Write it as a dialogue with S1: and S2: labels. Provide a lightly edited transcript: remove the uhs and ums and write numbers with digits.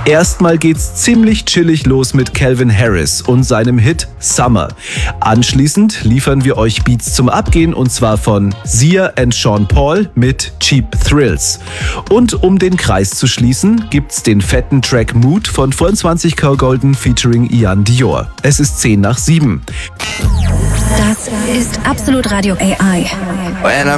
S1: Erstmal geht's ziemlich chillig los mit Calvin Harris und seinem Hit Summer. Anschließend liefern wir euch Beats zum Abgehen und zwar von Sia and Sean Paul mit Cheap Thrills. Und um den Kreis zu schließen, gibt's den fetten Track Mood von 24K Golden featuring Ian Dior. Es ist 10 nach 7.
S2: Das ist Absolut Radio AI.